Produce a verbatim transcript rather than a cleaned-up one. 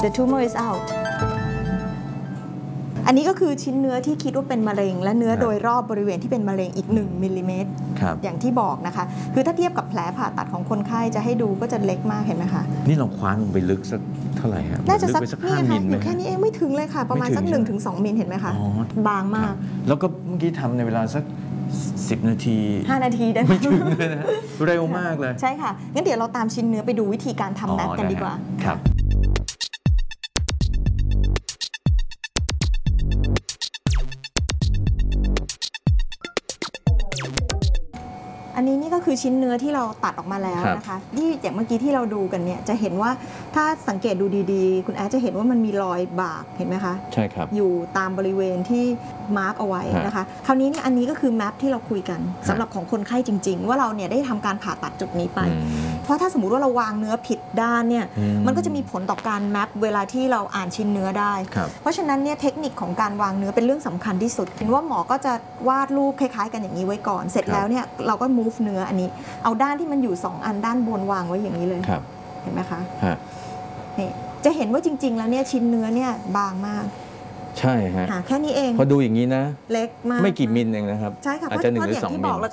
the tumor is out อันนี้ก็คือชิ้นเนื้อที่คิดว่าเป็นมะเร็งและเนื้อโดยรอบบริเวณที่เป็นมะเร็งอีกหนึ่งมิลลิเมตรอย่างที่บอกนะคะคือถ้าเทียบกับแผลผ่าตัดของคนไข้จะให้ดูก็จะเล็กมากเห็นไหมคะนี่เราคว้านลงไปลึกสักเท่าไหร่ครับน่าจะสักห้ามิลอยู่แค่นี้เองไม่ถึงเลยค่ะประมาณสัก หนึ่งถึงสอง มิลเห็นไหมคะบางมากแล้วก็เมื่อกี้ทำในเวลาสักสิบนาทีห้านาทีได้ไม่ถึงเลยนะเร็วมากเลยใช่ค่ะงั้นเดี๋ยวเราตามชิ้นเนื้อไปดูวิธีการทำแมปกันดีกว่าครับอันนี้นี่ก็คือชิ้นเนื้อที่เราตัดออกมาแล้วนะคะที่อย่างเมื่อกี้ที่เราดูกันเนี่ยจะเห็นว่าถ้าสังเกตดูดีๆคุณแอดจะเห็นว่ามันมีรอยบากเห็นไหมคะใช่ครับอยู่ตามบริเวณที่มาร์กเอาไว้นะคะคราวนี้เนี่ยอันนี้ก็คือแมปที่เราคุยกันสำหรับของคนไข้จริงๆว่าเราเนี่ยได้ทำการผ่าตัดจุดนี้ไปเพราะถ้าสมมุติว่าเราวางเนื้อผิดด้านเนี่ยมันก็จะมีผลต่อการแมปเวลาที่เราอ่านชิ้นเนื้อได้เพราะฉะนั้นเนี่ยเทคนิคของการวางเนื้อเป็นเรื่องสำคัญที่สุดเห็นว่าหมอก็จะวาดรูปคล้ายๆกันอย่างนี้ไว้ก่อนเสร็จแล้วเนี่ยเราก็ move เนื้ออันนี้เอาด้านที่มันอยู่สองอันด้านบนวางไว้อย่างนี้เลยเห็นไหมคะนี่จะเห็นว่าจริงๆแล้วเนี่ยชิ้นเนื้อเนี่ยบางมากใช่ฮะแค่นี้เองพอดูอย่างนี้นะเล็กมากไม่กี่มิลเองนะครับใช่ค่ะเพราะอย่างที่บอกเราจะ